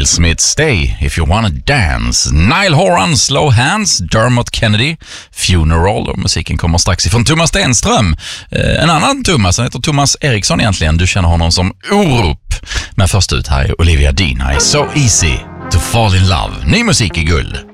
Miles Smith, Stay If You Wanna Dance. Nile Horan, Slow Hands. Dermot Kennedy, Funeral. Och musiken kommer strax ifrån Thomas Stenström. En annan Thomas, han heter Thomas Eriksson egentligen. Du känner honom som Orup. Men först ut här är Olivia Dean. Här är So Easy To Fall In Love. Ny musik i guld.